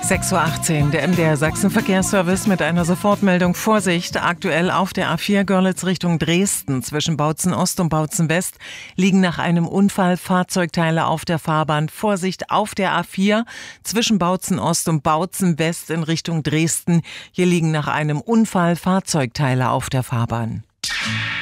6:18 Uhr, der MDR Sachsen-Verkehrsservice mit einer Sofortmeldung. Vorsicht, aktuell auf der A4 Görlitz Richtung Dresden zwischen Bautzen Ost und Bautzen West liegen nach einem Unfall Fahrzeugteile auf der Fahrbahn. Vorsicht auf der A4 zwischen Bautzen Ost und Bautzen West in Richtung Dresden. Hier liegen nach einem Unfall Fahrzeugteile auf der Fahrbahn.